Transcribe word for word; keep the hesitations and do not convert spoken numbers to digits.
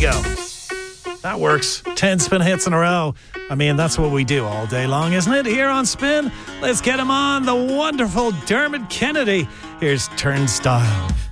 go. That works. ten spin hits in a row. I mean, that's what we do all day long, isn't it? Here on Spin, let's get him on. The wonderful Dermot Kennedy. Here's Turnstile.